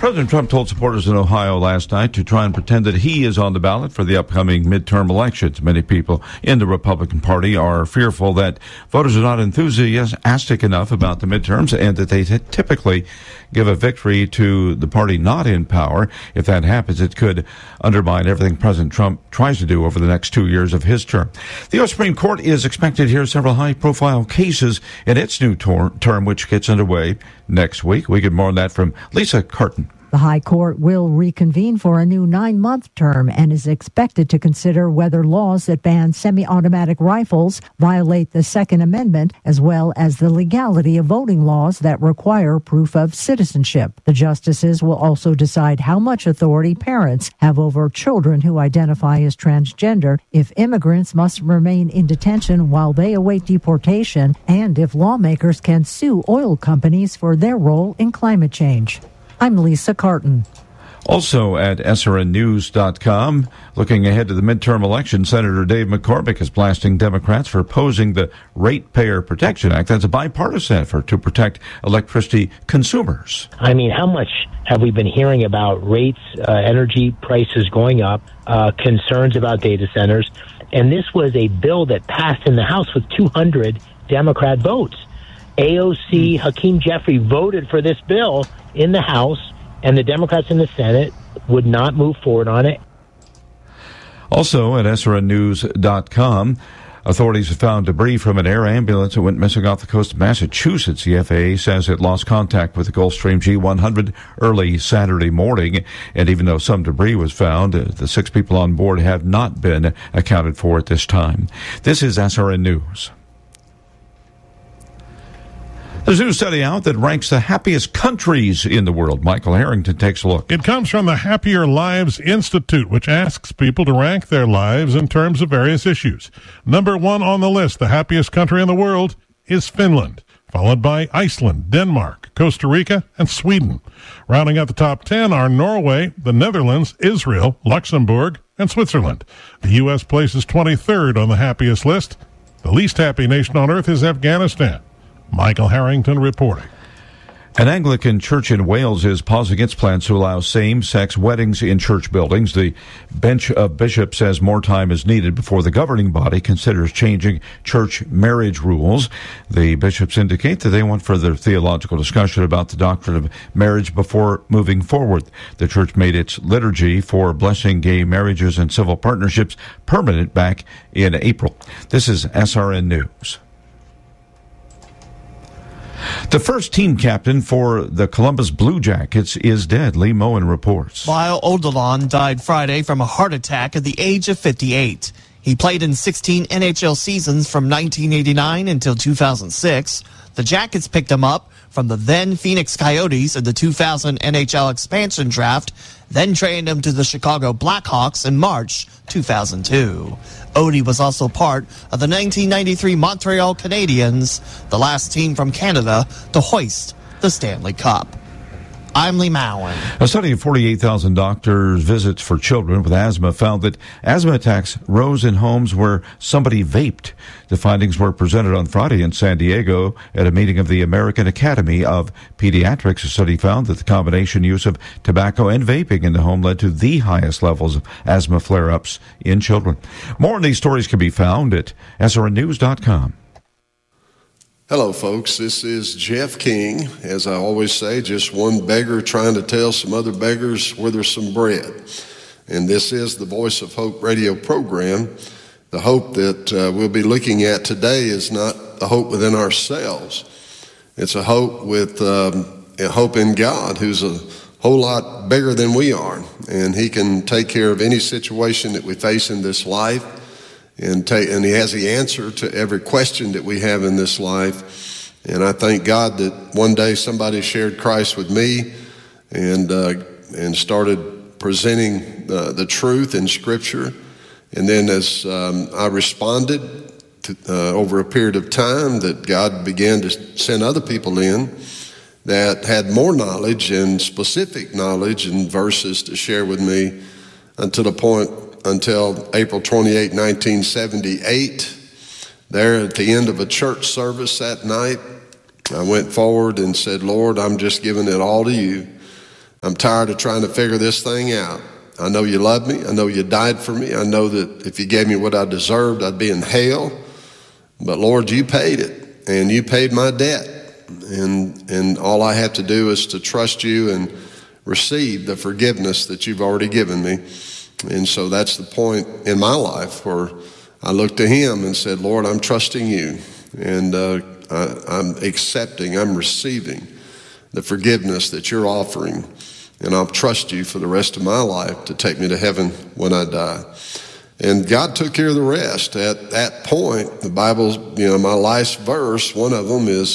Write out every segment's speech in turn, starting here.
President Trump told supporters in Ohio last night to try and pretend that he is on the ballot for the upcoming midterm elections. Many people in the Republican Party are fearful that voters are not enthusiastic enough about the midterms and that they typically give a victory to the party not in power. If that happens, it could undermine everything President Trump tries to do over the next 2 years of his term. The U.S. Supreme Court is expected to hear several high-profile cases in its new term, which gets underway next week. We get more on that from Lisa Carton. The High Court will reconvene for a new 9-month term and is expected to consider whether laws that ban semi-automatic rifles violate the Second Amendment, as well as the legality of voting laws that require proof of citizenship. The justices will also decide how much authority parents have over children who identify as transgender, if immigrants must remain in detention while they await deportation, and if lawmakers can sue oil companies for their role in climate change. I'm Lisa Carton. Also at srnnews.com, looking ahead to the midterm election, Senator Dave McCormick is blasting Democrats for opposing the Ratepayer Protection Act. That's a bipartisan effort to protect electricity consumers. I mean, how much have we been hearing about rates, energy prices going up, concerns about data centers? And this was a bill that passed in the House with 200 Democrat votes. AOC Hakeem Jeffrey voted for this bill in the House, and the Democrats in the Senate would not move forward on it. Also at srnnews.com, authorities have found debris from an air ambulance that went missing off the coast of Massachusetts. The FAA says it lost contact with the Gulfstream G100 early Saturday morning, and even though some debris was found, the 6 people on board have not been accounted for at this time. This is SRN News. There's a new study out that ranks the happiest countries in the world. Michael Harrington takes a look. It comes from the Happier Lives Institute, which asks people to rank their lives in terms of various issues. Number 1 on the list, the happiest country in the world, is Finland, followed by Iceland, Denmark, Costa Rica, and Sweden. Rounding out the top 10 are Norway, the Netherlands, Israel, Luxembourg, and Switzerland. The U.S. places 23rd on the happiest list. The least happy nation on earth is Afghanistan. Michael Harrington reporting. An Anglican church in Wales is pausing its plans to allow same-sex weddings in church buildings. The bench of bishops says more time is needed before the governing body considers changing church marriage rules. The bishops indicate that they want further theological discussion about the doctrine of marriage before moving forward. The church made its liturgy for blessing gay marriages and civil partnerships permanent back in April. This is SRN News. The first team captain for the Columbus Blue Jackets is dead. Lee Moen reports. Lyle Odilon died Friday from a heart attack at the age of 58. He played in 16 NHL seasons from 1989 until 2006. The Jackets picked him up from the then Phoenix Coyotes in the 2000 NHL expansion draft, then traded him to the Chicago Blackhawks in March 2002. Odie was also part of the 1993 Montreal Canadiens, the last team from Canada to hoist the Stanley Cup. I'm Lee Mowen. A study of 48,000 doctors' visits for children with asthma found that asthma attacks rose in homes where somebody vaped. The findings were presented on Friday in San Diego at a meeting of the American Academy of Pediatrics. The study found that the combination use of tobacco and vaping in the home led to the highest levels of asthma flare-ups in children. More on these stories can be found at srnnews.com. Hello, folks. This is Jeff King. As I always say, just one beggar trying to tell some other beggars where there's some bread. And this is the Voice of Hope radio program. The hope that we'll be looking at today is not the hope within ourselves. It's a hope with a hope in God, who's a whole lot bigger than we are. And he can take care of any situation that we face in this life. And he has the answer to every question that we have in this life. And I thank God that one day somebody shared Christ with me and started presenting the truth in Scripture. And then as I responded over a period of time, that God began to send other people in that had more knowledge and specific knowledge and verses to share with me until April 28, 1978. There at the end of a church service that night, I went forward and said, Lord, I'm just giving it all to you. I'm tired of trying to figure this thing out. I know you love me. I know you died for me. I know that if you gave me what I deserved, I'd be in hell. But Lord, you paid it, and you paid my debt. And all I have to do is to trust you and receive the forgiveness that you've already given me. And so that's the point in my life where I looked to him and said, Lord, I'm trusting you. And I'm accepting, I'm receiving the forgiveness that you're offering. And I'll trust you for the rest of my life to take me to heaven when I die. And God took care of the rest. At that point, the Bible's, my last verse, one of them is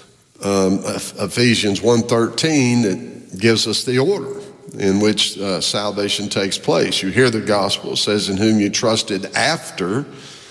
Ephesians 1:13, that gives us the order in which salvation takes place. You hear the gospel. It says, in whom you trusted after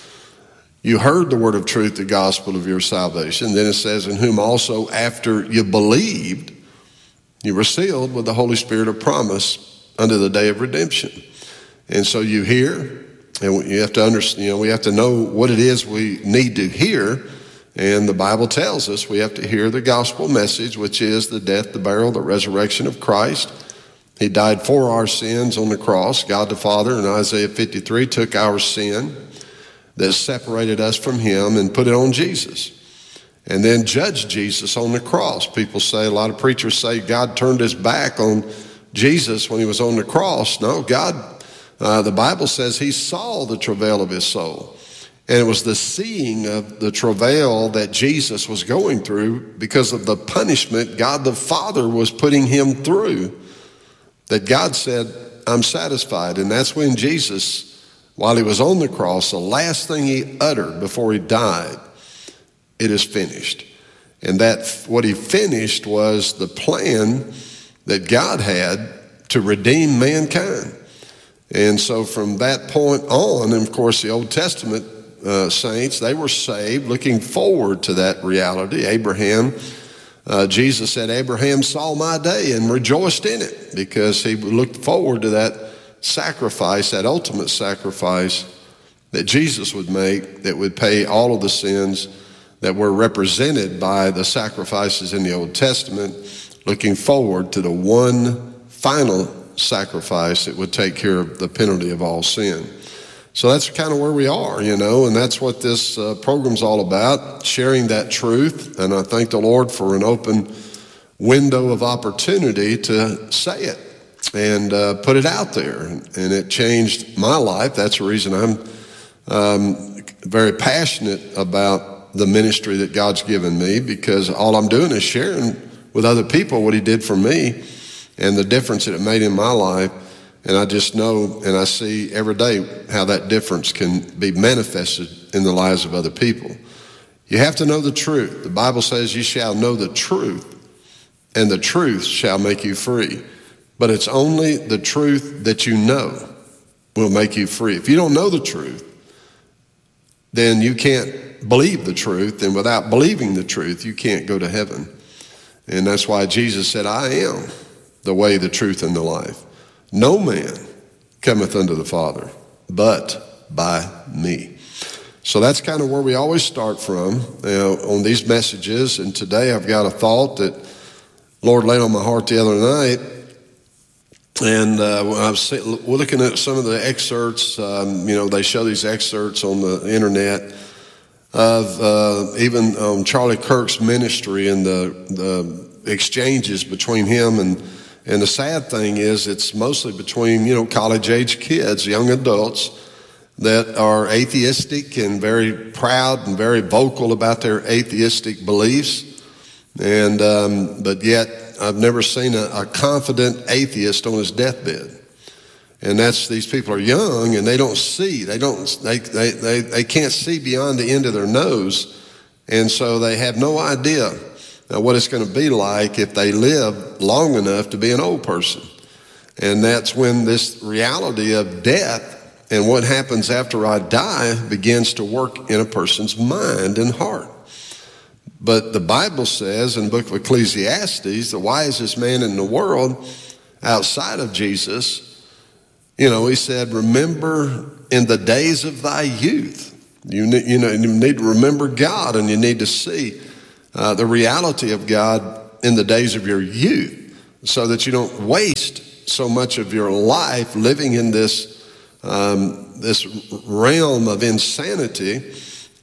you heard the word of truth, the gospel of your salvation. Then it says, in whom also after you believed, you were sealed with the Holy Spirit of promise unto the day of redemption. And so you hear, and you have to understand, we have to know what it is we need to hear. And the Bible tells us we have to hear the gospel message, which is the death, the burial, the resurrection of Christ. He died for our sins on the cross. God the Father in Isaiah 53 took our sin that separated us from him and put it on Jesus. And then judged Jesus on the cross. People say, a lot of preachers say God turned his back on Jesus when he was on the cross. No, God, the Bible says he saw the travail of his soul. And it was the seeing of the travail that Jesus was going through because of the punishment God the Father was putting him through, that God said, I'm satisfied. And that's when Jesus, while he was on the cross, the last thing he uttered before he died, it is finished. And that what he finished was the plan that God had to redeem mankind. And so from that point on, and of course the Old Testament saints, they were saved looking forward to that reality. Abraham, Jesus said, Abraham saw my day and rejoiced in it, because he looked forward to that sacrifice, that ultimate sacrifice that Jesus would make, that would pay all of the sins that were represented by the sacrifices in the Old Testament, looking forward to the one final sacrifice that would take care of the penalty of all sin. So that's kind of where we are, and that's what this program's all about, sharing that truth. And I thank the Lord for an open window of opportunity to say it and put it out there. And it changed my life. That's the reason I'm very passionate about the ministry that God's given me, because all I'm doing is sharing with other people what he did for me and the difference that it made in my life. And I just know, and I see every day how that difference can be manifested in the lives of other people. You have to know the truth. The Bible says you shall know the truth, and the truth shall make you free. But it's only the truth that you know will make you free. If you don't know the truth, then you can't believe the truth, and without believing the truth, you can't go to heaven. And that's why Jesus said, I am the way, the truth, and the life. No man cometh unto the Father but by me. So that's kind of where we always start from on these messages. And today I've got a thought that Lord laid on my heart the other night. And I was looking at some of the excerpts, they show these excerpts on the internet of even Charlie Kirk's ministry and the exchanges between him and the sad thing is it's mostly between, college-age kids, young adults that are atheistic and very proud and very vocal about their atheistic beliefs. And but yet I've never seen a confident atheist on his deathbed. And these people are young and they don't see. They can't see beyond the end of their nose. And so they have no idea what it's going to be like if they live long enough to be an old person. And that's when this reality of death and what happens after I die begins to work in a person's mind and heart. But the Bible says in the book of Ecclesiastes, the wisest man in the world outside of Jesus, he said, remember in the days of thy youth. You need to remember God, and you need to see the reality of God in the days of your youth. so that you don't waste so much of your life living in this realm of insanity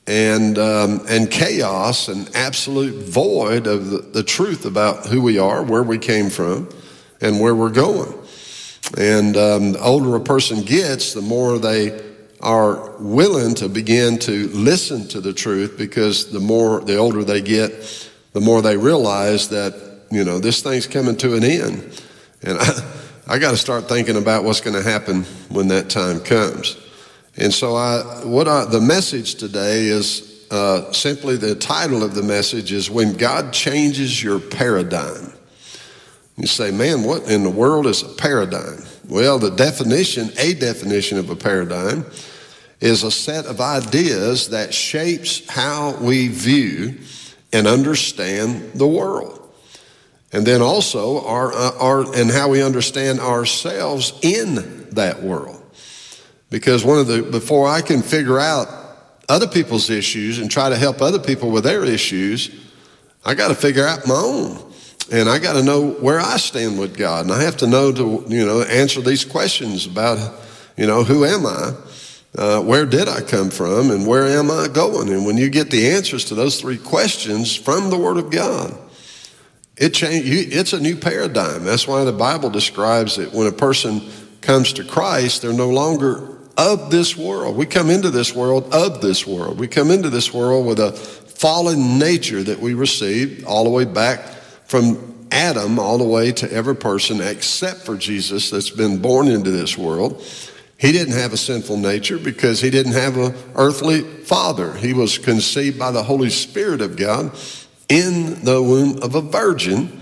and chaos and absolute void of the truth about who we are, where we came from, and where we're going. And the older a person gets, the more they are willing to begin to listen to the truth, because the older they get, the more they realize that, this thing's coming to an end. And I got to start thinking about what's going to happen when that time comes. And so the message today is simply, the title of the message is When God Changes Your Paradigm. You say, man, what in the world is a paradigm? Well, a definition of a paradigm is a set of ideas that shapes how we view and understand the world. And then also and how we understand ourselves in that world. Because before I can figure out other people's issues and try to help other people with their issues, I got to figure out my own. And I got to know where I stand with God. And I have to know to, answer these questions about, who am I? Where did I come from? And where am I going? And when you get the answers to those three questions from the Word of God, it's a new paradigm. That's why the Bible describes it. When a person comes to Christ, they're no longer of this world. We come into this world of this world. We come into this world with a fallen nature that we received all the way back from Adam all the way to every person except for Jesus that's been born into this world. He didn't have a sinful nature because he didn't have an earthly father. He was conceived by the Holy Spirit of God in the womb of a virgin.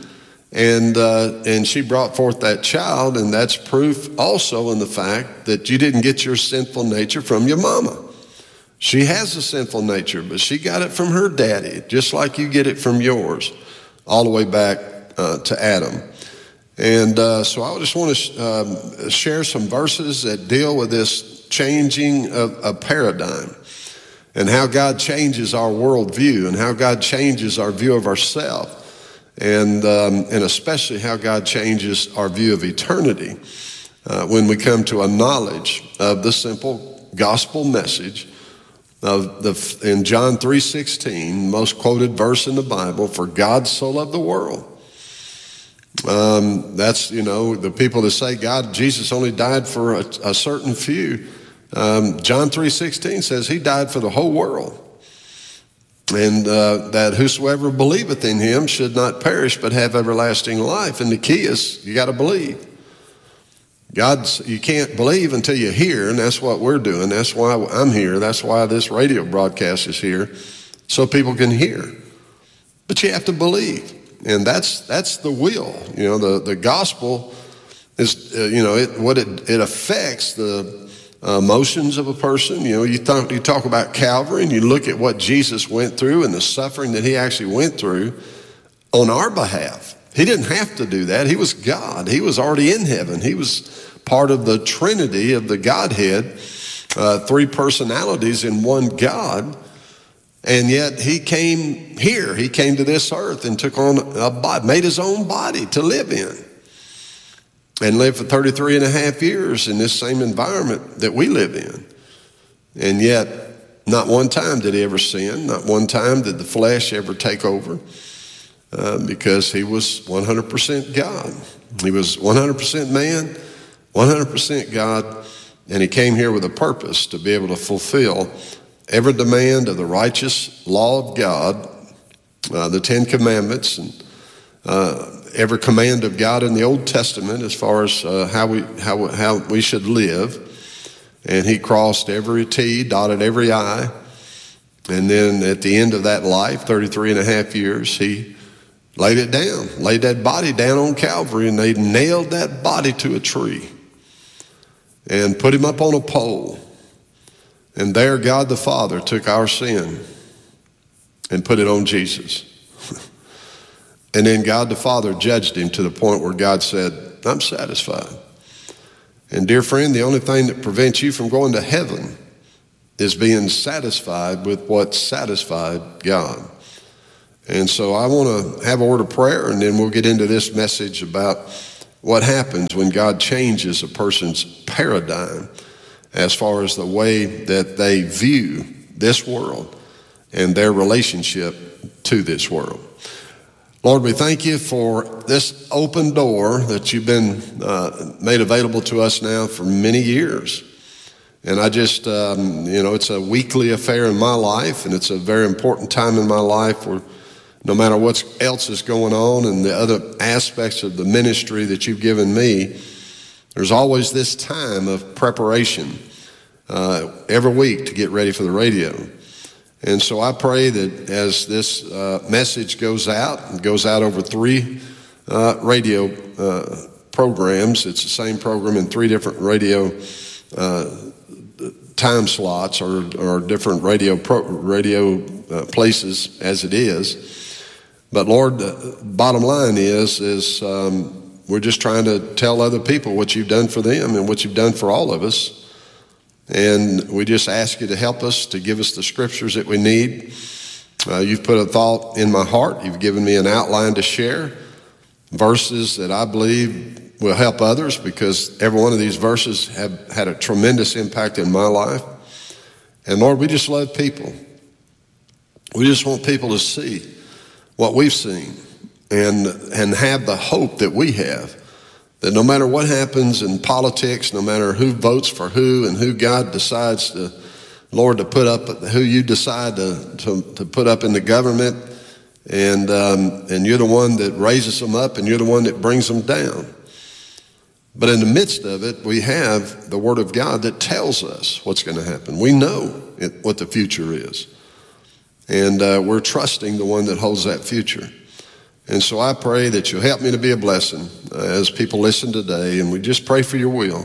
And she brought forth that child, and that's proof also in the fact that you didn't get your sinful nature from your mama. She has a sinful nature, but she got it from her daddy, just like you get it from yours, all the way back to Adam. And so I just want to share some verses that deal with this changing of a paradigm and how God changes our worldview and how God changes our view of ourselves. And especially how God changes our view of eternity when we come to a knowledge of the simple gospel message in John 3:16, most quoted verse in the Bible, for God so loved the world. That's, the people that say Jesus only died for a certain few. John 3:16 says he died for the whole world. And that whosoever believeth in him should not perish but have everlasting life. And the key is you got to believe. You can't believe until you hear, and that's what we're doing. That's why I'm here. That's why this radio broadcast is here, so people can hear. But you have to believe, and that's the will. The gospel is it affects the emotions of a person. You talk about Calvary and you look at what Jesus went through and the suffering that he actually went through on our behalf. He didn't have to do that. He was God. He was already in heaven. He was part of the Trinity of the Godhead, three personalities in one God. And yet he came here. He came to this earth and took on a body, made his own body to live in. And lived for 33 and a half years in this same environment that we live in. And yet, not one time did he ever sin. Not one time did the flesh ever take over. Because he was 100% God. He was 100% man, 100% God. And he came here with a purpose to be able to fulfill every demand of the righteous law of God, the Ten Commandments, and every command of God in the Old Testament as far as how we should live. And he crossed every T, dotted every I. And then at the end of that life, 33 and a half years, he laid it down, laid that body down on Calvary, and they nailed that body to a tree and put him up on a pole. And there God the Father took our sin and put it on Jesus. And then God the Father judged him to the point where God said, I'm satisfied. And dear friend, the only thing that prevents you from going to heaven is being satisfied with what satisfied God. And so I want to have a word of prayer, and then we'll get into this message about what happens when God changes a person's paradigm as far as the way that they view this world and their relationship to this world. Lord, we thank you for this open door that you've been made available to us now for many years. And I just, it's a weekly affair in my life, and it's a very important time in my life where no matter what else is going on and the other aspects of the ministry that you've given me, there's always this time of preparation every week to get ready for the radio. And so I pray that as this message goes out, it goes out over 3 radio programs. It's the same program in 3 different radio time slots or different radio places as it is. But Lord, the bottom line is we're just trying to tell other people what you've done for them and what you've done for all of us. And we just ask you to help us, to give us the scriptures that we need. You've put a thought in my heart. You've given me an outline to share, verses that I believe will help others, because every one of these verses have had a tremendous impact in my life. And Lord, we just love people. We just want people to see what we've seen and have the hope that we have. That no matter what happens in politics, no matter who votes for who and who God decides to, Lord, to put up, who you decide to put up in the government, and you're the one that raises them up and you're the one that brings them down. But in the midst of it, we have the Word of God that tells us what's going to happen. We know what the future is. And we're trusting the one that holds that future. And so I pray that you'll help me to be a blessing as people listen today. And we just pray for your will.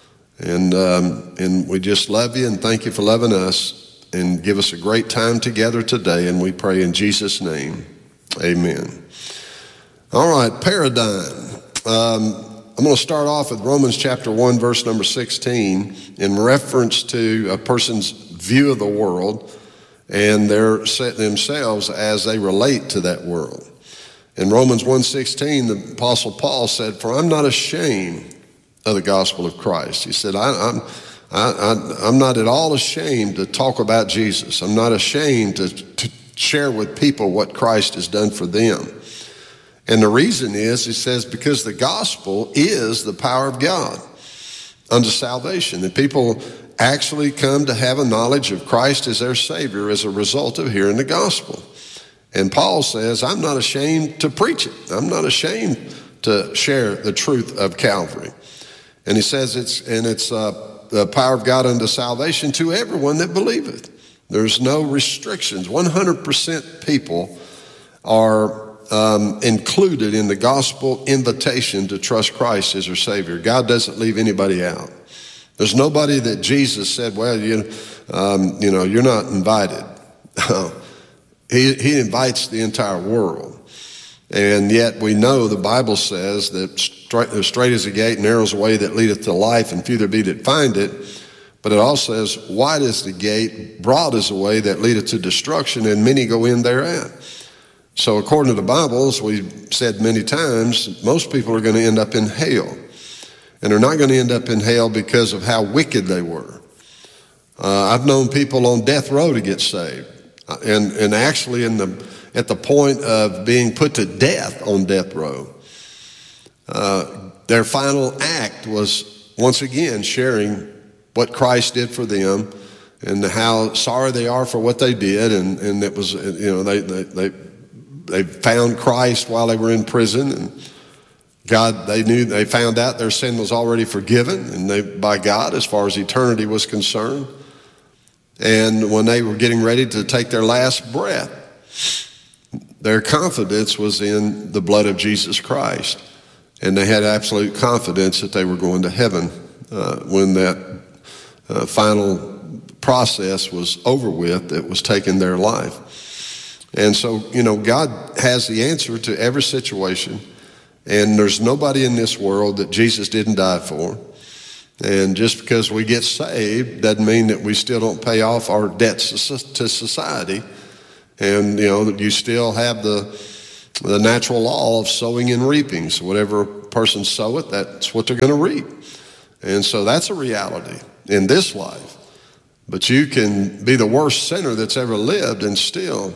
And we just love you and thank you for loving us. And give us a great time together today. And we pray in Jesus' name. Amen. All right, paradigm. I'm going to start off with Romans chapter 1, verse number 16, in reference to a person's view of the world and their set themselves as they relate to that world. In Romans 1:16, the Apostle Paul said, "For I'm not ashamed of the gospel of Christ." He said, I'm not at all ashamed to talk about Jesus. I'm not ashamed to share with people what Christ has done for them. And the reason is, he says, because the gospel is the power of God unto salvation. And people actually come to have a knowledge of Christ as their Savior as a result of hearing the gospel. And Paul says, I'm not ashamed to preach it. I'm not ashamed to share the truth of Calvary. And he says it's the power of God unto salvation to everyone that believeth. There's no restrictions. 100% people are included in the gospel invitation to trust Christ as their Savior. God doesn't leave anybody out. There's nobody that Jesus said, well, you're not invited. He invites the entire world. And yet we know the Bible says that straight is the gate, narrow is the way that leadeth to life, and few there be that find it. But it also says, wide is the gate, broad is the way that leadeth to destruction, and many go in thereat. So according to the Bible, as we've said many times, most people are going to end up in hell. And they're not going to end up in hell because of how wicked they were. I've known people on death row to get saved. And actually at the point of being put to death on death row, their final act was once again sharing what Christ did for them and how sorry they are for what they did. And it was, they found Christ while they were in prison, and they found out their sin was already forgiven and by God as far as eternity was concerned. And when they were getting ready to take their last breath, their confidence was in the blood of Jesus Christ. And they had absolute confidence that they were going to heaven when that final process was over with that was taking their life. And so, God has the answer to every situation. And there's nobody in this world that Jesus didn't die for. And just because we get saved doesn't mean that we still don't pay off our debts to society. And, you still have the natural law of sowing and reaping. So whatever person soweth, that's what they're going to reap. And so that's a reality in this life. But you can be the worst sinner that's ever lived and still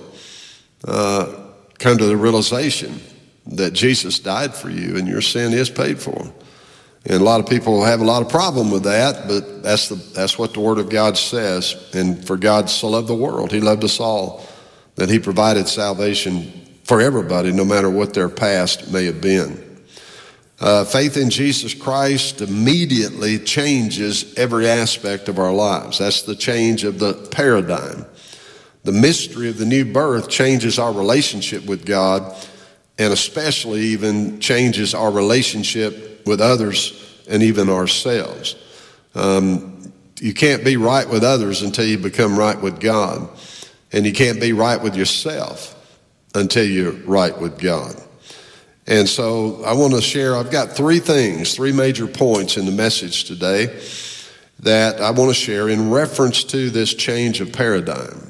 come to the realization that Jesus died for you and your sin is paid for. And a lot of people have a lot of problem with that, but that's what the Word of God says. And for God so loved the world, He loved us all, that He provided salvation for everybody, no matter what their past may have been. Faith in Jesus Christ immediately changes every aspect of our lives. That's the change of the paradigm. The mystery of the new birth changes our relationship with God, and especially even changes our relationship with others and even ourselves. You can't be right with others until you become right with God. And you can't be right with yourself until you're right with God. And so I want to share, I've got three major points in the message today that I want to share in reference to this change of paradigm,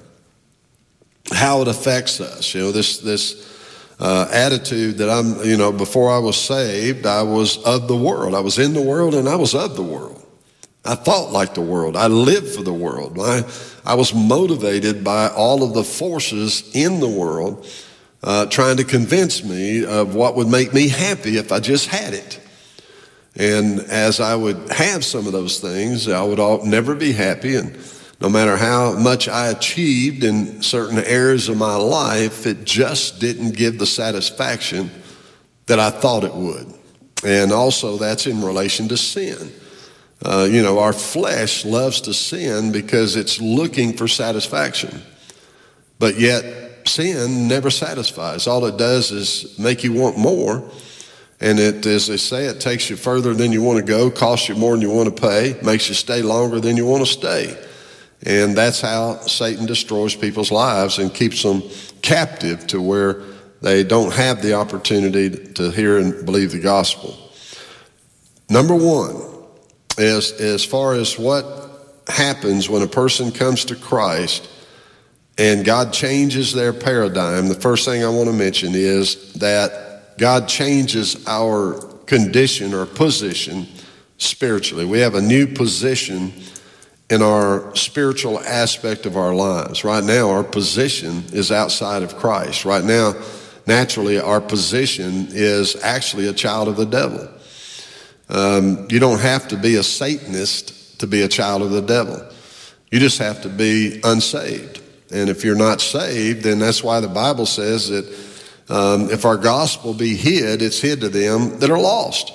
how it affects us. This attitude that before I was saved, I was of the world. I was in the world and I was of the world. I thought like the world. I lived for the world. I was motivated by all of the forces in the world trying to convince me of what would make me happy if I just had it. And as I would have some of those things, I would never be happy. And no matter how much I achieved in certain areas of my life, it just didn't give the satisfaction that I thought it would. And also that's in relation to sin. Our flesh loves to sin because it's looking for satisfaction. But yet sin never satisfies. All it does is make you want more. And as they say, it takes you further than you want to go, costs you more than you want to pay, makes you stay longer than you want to stay. And that's how Satan destroys people's lives and keeps them captive to where they don't have the opportunity to hear and believe the gospel. Number one is, as far as what happens when a person comes to Christ and God changes their paradigm, the first thing I want to mention is that God changes our condition or position spiritually. We have a new position in our spiritual aspect of our lives. Right now, our position is outside of Christ. Right now, naturally, our position is actually a child of the devil. You don't have to be a Satanist to be a child of the devil. You just have to be unsaved. And if you're not saved, then that's why the Bible says that if our gospel be hid, it's hid to them that are lost.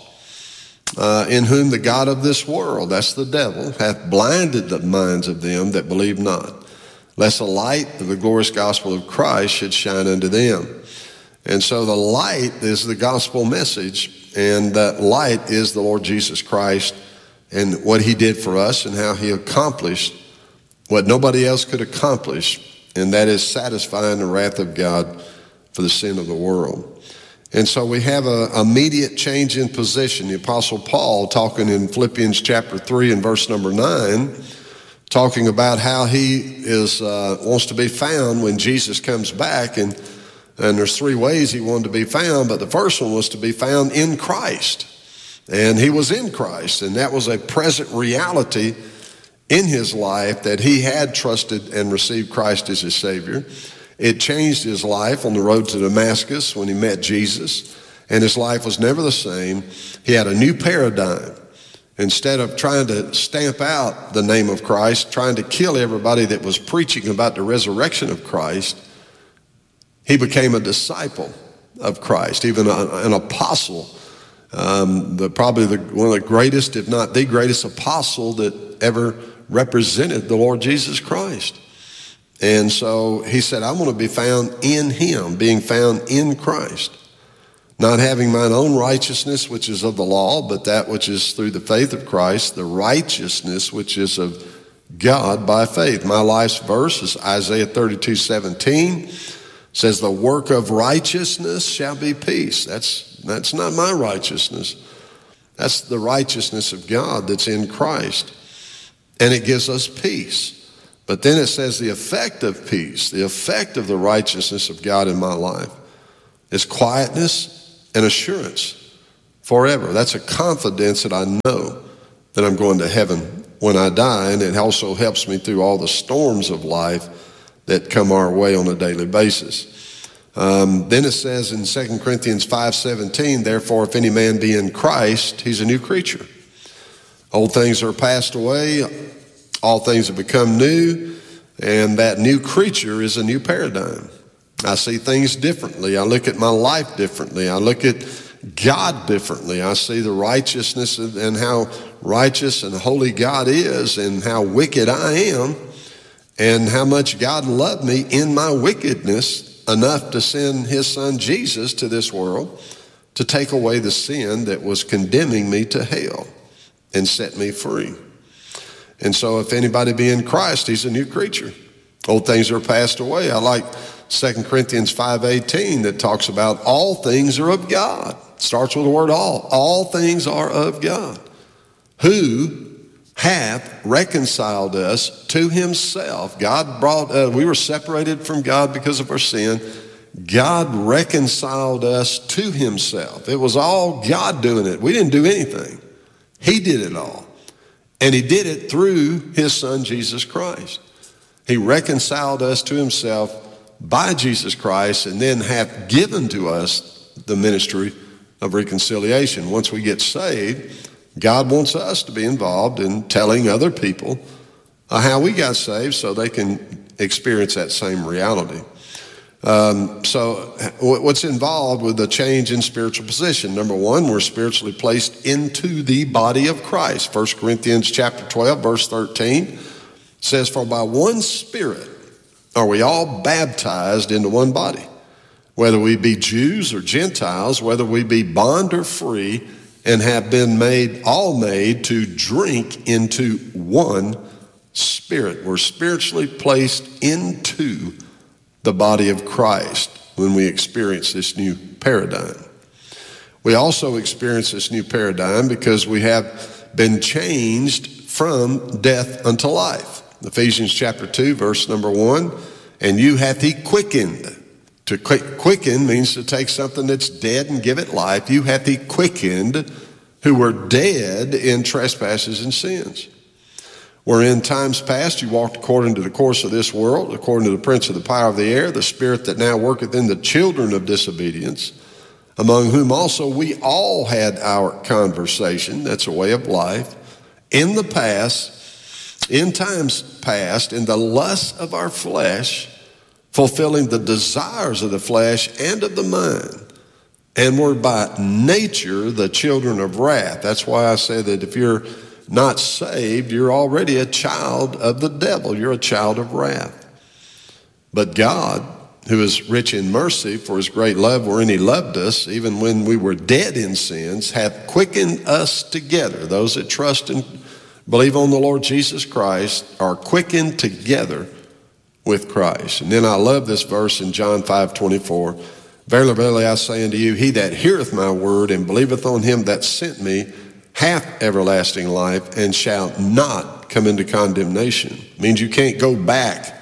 In whom the God of this world, that's the devil, hath blinded the minds of them that believe not, lest the light of the glorious gospel of Christ should shine unto them. And so the light is the gospel message, and that light is the Lord Jesus Christ and what he did for us and how he accomplished what nobody else could accomplish, and that is satisfying the wrath of God for the sin of the world. And so we have an immediate change in position. The Apostle Paul, talking in Philippians chapter 3 and verse number 9, talking about how he wants to be found when Jesus comes back. And there's three ways he wanted to be found, but the first one was to be found in Christ. And he was in Christ, and that was a present reality in his life that he had trusted and received Christ as his Savior. It changed his life on the road to Damascus when he met Jesus, and his life was never the same. He had a new paradigm. Instead of trying to stamp out the name of Christ, trying to kill everybody that was preaching about the resurrection of Christ, he became a disciple of Christ, even an apostle. Probably one of the greatest, if not the greatest apostle that ever represented the Lord Jesus Christ. And so he said, I want to be found in him, being found in Christ, not having mine own righteousness, which is of the law, but that which is through the faith of Christ, the righteousness which is of God by faith. My life's verse is Isaiah 32:17. Says, the work of righteousness shall be peace. That's not my righteousness. That's the righteousness of God that's in Christ. And it gives us peace. But then it says the effect of peace, the effect of the righteousness of God in my life is quietness and assurance forever. That's a confidence that I know that I'm going to heaven when I die, and it also helps me through all the storms of life that come our way on a daily basis. Then it says in 2 Corinthians 5:17, therefore, if any man be in Christ, he's a new creature. Old things are passed away, all things have become new, and that new creature is a new paradigm. I see things differently. I look at my life differently. I look at God differently. I see the righteousness and how righteous and holy God is, and how wicked I am, and how much God loved me in my wickedness enough to send his son Jesus to this world to take away the sin that was condemning me to hell and set me free. And so if anybody be in Christ, he's a new creature. Old things are passed away. I like 2 Corinthians 5:18 that talks about all things are of God. It starts with the word all. All things are of God, who hath reconciled us to himself. God brought, we were separated from God because of our sin. God reconciled us to himself. It was all God doing it. We didn't do anything. He did it all. And he did it through his son, Jesus Christ. He reconciled us to himself by Jesus Christ, and then hath given to us the ministry of reconciliation. Once we get saved, God wants us to be involved in telling other people how we got saved so they can experience that same reality. So what's involved with the change in spiritual position? Number one, we're spiritually placed into the body of Christ. 1 Corinthians chapter 12, verse 13 says, for by one Spirit are we all baptized into one body, whether we be Jews or Gentiles, whether we be bond or free, and have been made to drink into one Spirit. We're spiritually placed into the body of Christ when we experience this new paradigm. We also experience this new paradigm because we have been changed from death unto life. Ephesians chapter 2, verse number 1, and you hath he quickened. To quicken means to take something that's dead and give it life. You hath he quickened who were dead in trespasses and sins. Where in times past you walked according to the course of this world, according to the prince of the power of the air, the spirit that now worketh in the children of disobedience, among whom also we all had our conversation, that's a way of life, in the past, in times past, in the lusts of our flesh, fulfilling the desires of the flesh and of the mind, and were by nature the children of wrath. That's why I say that if you're not saved, you're already a child of the devil. You're a child of wrath. But God, who is rich in mercy for his great love wherein he loved us, even when we were dead in sins, hath quickened us together. Those that trust and believe on the Lord Jesus Christ are quickened together with Christ. And then I love this verse in John 5:24. Verily, verily, I say unto you, he that heareth my word and believeth on him that sent me hath everlasting life and shall not come into condemnation. It means you can't go back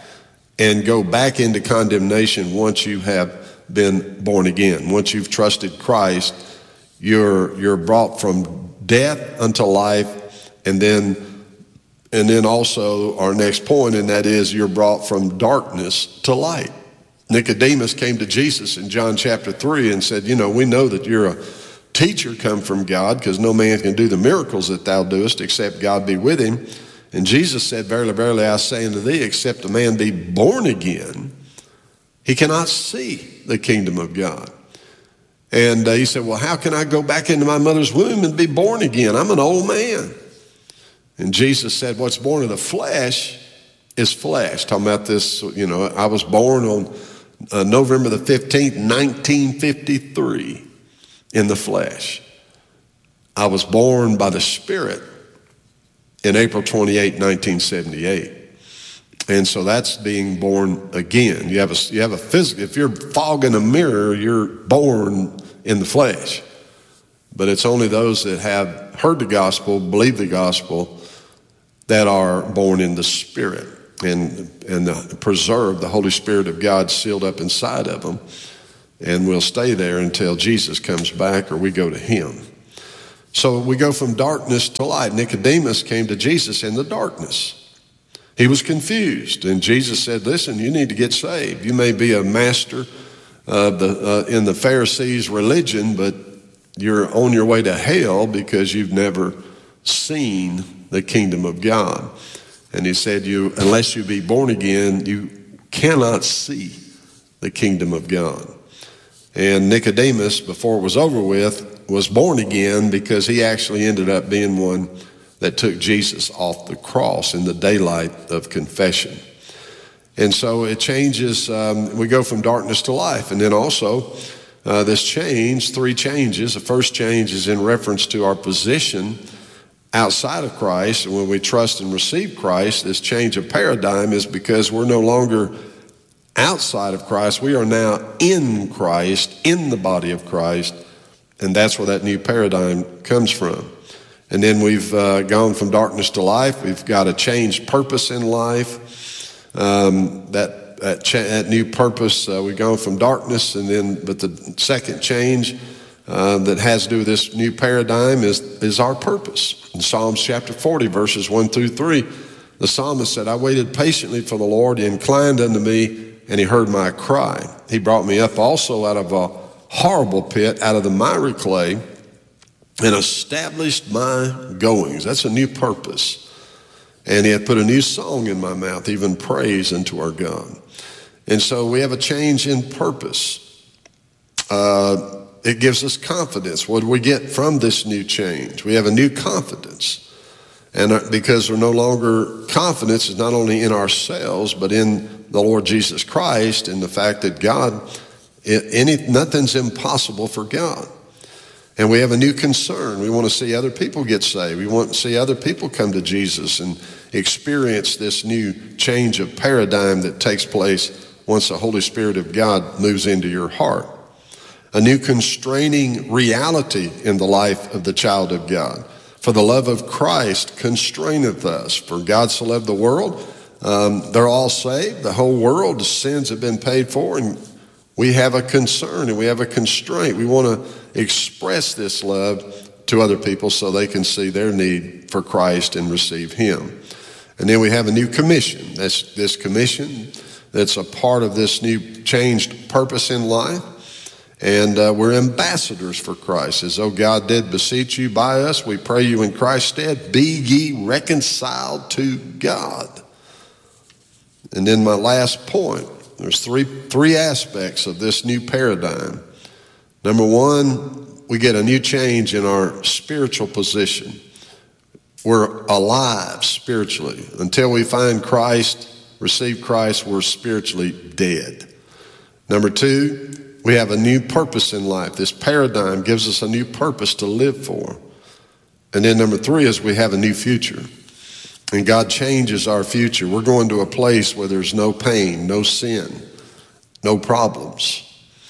into condemnation once you have been born again. Once you've trusted Christ, you're brought from death unto life, and then also our next point, and that is you're brought from darkness to light. Nicodemus came to Jesus in John chapter 3 and said, we know that you're a teacher come from God, because no man can do the miracles that thou doest except God be with him. And Jesus said, verily, verily, I say unto thee, except a man be born again, he cannot see the kingdom of God. And he said, well, how can I go back into my mother's womb and be born again? I'm an old man. And Jesus said, what's born of the flesh is flesh. Talking about this, I was born on November the 15th, 1953 in the flesh. I was born by the Spirit in April 28, 1978. And so that's being born again. You have a physical, if you're fogging a mirror, you're born in the flesh. But it's only those that have heard the gospel, believe the gospel, that are born in the Spirit. and preserved, the Holy Spirit of God sealed up inside of them, and we'll stay there until Jesus comes back or we go to him. So we go from darkness to light. Nicodemus came to Jesus in the darkness. He was confused, and Jesus said, listen, you need to get saved. You may be a master in the Pharisees' religion, but you're on your way to hell because you've never seen the kingdom of God. And he said, unless you be born again, you cannot see the kingdom of God. And Nicodemus, before it was over with, was born again because he actually ended up being one that took Jesus off the cross in the daylight of confession. And so it changes, we go from darkness to life. And then also, this change, 3 changes. The first change is in reference to our position outside of Christ. And when we trust and receive Christ, this change of paradigm is because we're no longer outside of Christ. We are now in Christ, in the body of Christ. And that's where that new paradigm comes from. And then we've gone from darkness to life. We've got a changed purpose in life. That new purpose, we've gone from darkness, but the second change that has to do with this new paradigm is our purpose. In Psalms chapter 40, verses 1 through 3, the psalmist said, I waited patiently for the Lord. He inclined unto me, and he heard my cry. He brought me up also out of a horrible pit, out of the miry clay, and established my goings. That's a new purpose. And he had put a new song in my mouth, even praise unto our God. And so we have a change in purpose. It gives us confidence. What do we get from this new change? We have a new confidence. And because we're no longer, confidence is not only in ourselves, but in the Lord Jesus Christ, and the fact that nothing's impossible for God. And we have a new concern. We want to see other people get saved. We want to see other people come to Jesus and experience this new change of paradigm that takes place once the Holy Spirit of God moves into your heart. A new constraining reality in the life of the child of God. For the love of Christ constraineth us. For God so loved the world. They're all saved. The whole world's sins have been paid for, and we have a concern and we have a constraint. We want to express this love to other people so they can see their need for Christ and receive him. And then we have a new commission. That's this commission that's a part of this new changed purpose in life. And we're ambassadors for Christ. As though God did beseech you by us, we pray you in Christ's stead, be ye reconciled to God. And then my last point, there's three aspects of this new paradigm. Number one, we get a new change in our spiritual position. We're alive spiritually. Until we find Christ, receive Christ, we're spiritually dead. Number two, we have a new purpose in life. This paradigm gives us a new purpose to live for. And then number three is we have a new future. And God changes our future. We're going to a place where there's no pain, no sin, no problems.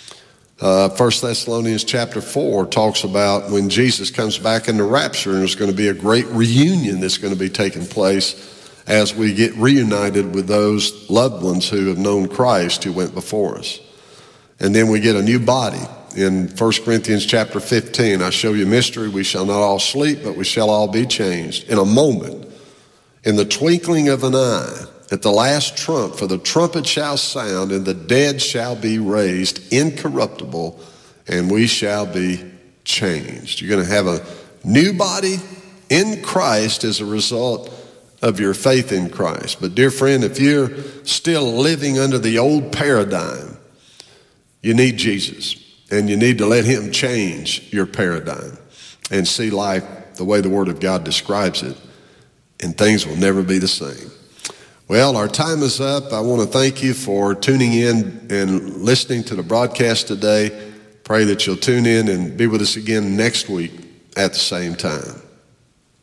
1 Thessalonians chapter 4 talks about when Jesus comes back in the rapture, and there's going to be a great reunion that's going to be taking place as we get reunited with those loved ones who have known Christ who went before us. And then we get a new body. In 1 Corinthians chapter 15, I show you mystery. We shall not all sleep, but we shall all be changed in a moment. In the twinkling of an eye, at the last trump, for the trumpet shall sound, and the dead shall be raised incorruptible, and we shall be changed. You're going to have a new body in Christ as a result of your faith in Christ. But dear friend, if you're still living under the old paradigm, you need Jesus, and you need to let him change your paradigm and see life the way the Word of God describes it. And things will never be the same. Well, our time is up. I want to thank you for tuning in and listening to the broadcast today. Pray that you'll tune in and be with us again next week at the same time.